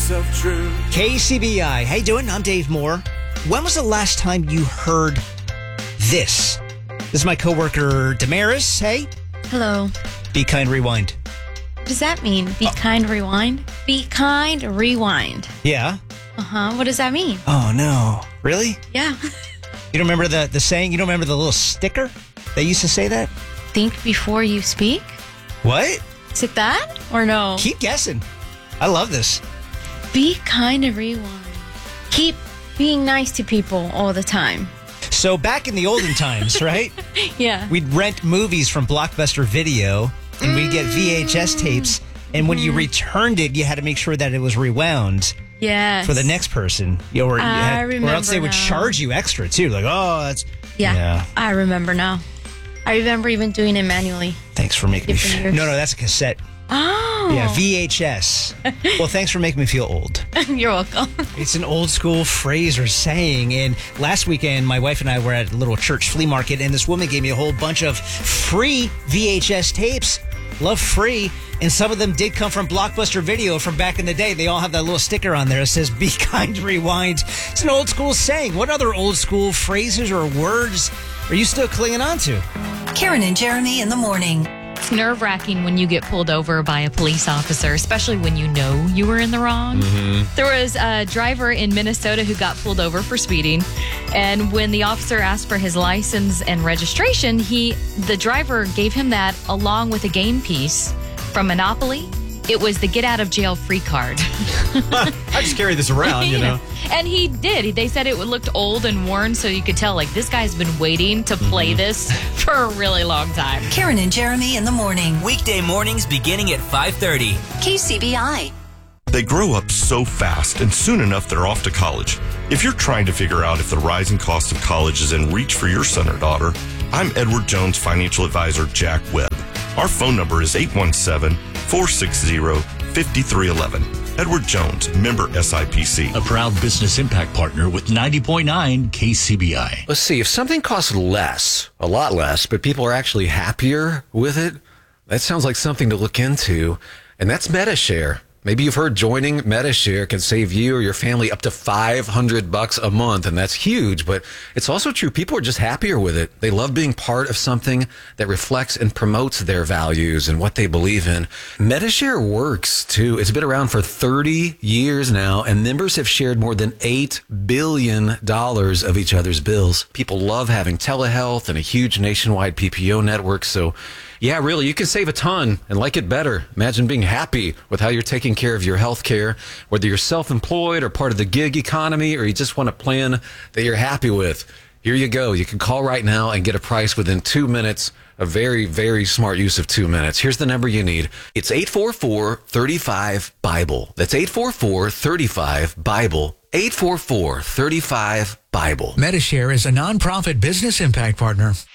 voice of truth. KCBI. How you doing? I'm Dave Moore. When was the last time you heard this? This is my coworker Damaris. Hey. Hello. Be kind, rewind. What does that mean? Be kind, rewind? Be kind, rewind. Yeah. What does that mean? Oh, no. Really? Yeah. You don't remember the saying? You don't remember the little sticker that used to say that? Think before you speak? What? Is it that or no? Keep guessing. I love this. Be kind and rewind. Keep being nice to people all the time. So back in the olden times, right? Yeah. We'd rent movies from Blockbuster Video, and we'd get VHS tapes, and when you returned it, you had to make sure that it was rewound. Yes. For the next person. Or else they would now. charge you extra, too. Like, oh, that's... Yeah. I remember now. I remember even doing it manually. Thanks for making me... Different years. No, that's a cassette. Oh. Yeah, VHS. Well, thanks for making me feel old. You're welcome. It's an old school phrase or saying. And last weekend, my wife and I were at a little church flea market, and this woman gave me a whole bunch of free VHS tapes. Love free. And some of them did come from Blockbuster Video from back in the day. They all have that little sticker on there that says, be kind, rewind. It's an old school saying. What other old school phrases or words are you still clinging on to? Karen and Jeremy in the morning. It's nerve-wracking when you get pulled over by a police officer, especially when you know you were in the wrong. There was a driver in Minnesota who got pulled over for speeding, and when the officer asked for his license and registration, the driver gave him that along with a game piece from Monopoly. It was the get-out-of-jail-free card. I just carry this around, you know. And he did. They said it looked old and worn, so you could tell, like, this guy's been waiting to play this for a really long time. Karen and Jeremy in the morning. Weekday mornings beginning at 5:30. KCBI. They grow up so fast, and soon enough they're off to college. If you're trying to figure out if the rising cost of college is in reach for your son or daughter, I'm Edward Jones financial advisor Jack Webb. Our phone number is 817-460-5311. Edward Jones, member SIPC. A proud business impact partner with 90.9 KCBI. Let's see, if something costs less, a lot less, but people are actually happier with it, that sounds like something to look into, and that's MetaShare. Maybe you've heard joining MetaShare can save you or your family up to $500 a month, and that's huge, but it's also true. People are just happier with it. They love being part of something that reflects and promotes their values and what they believe in. MetaShare works, too. It's been around for 30 years now, and members have shared more than $8 billion of each other's bills. People love having telehealth and a huge nationwide PPO network, so yeah, really, you can save a ton and like it better. Imagine being happy with how you're taking care of your health care, whether you're self-employed or part of the gig economy, or you just want a plan that you're happy with. Here you go. You can call right now and get a price within 2 minutes. A very, very smart use of 2 minutes. Here's the number you need. It's 844-35-BIBLE. That's 844-35-BIBLE. 844-35-BIBLE. MetaShare is a nonprofit business impact partner.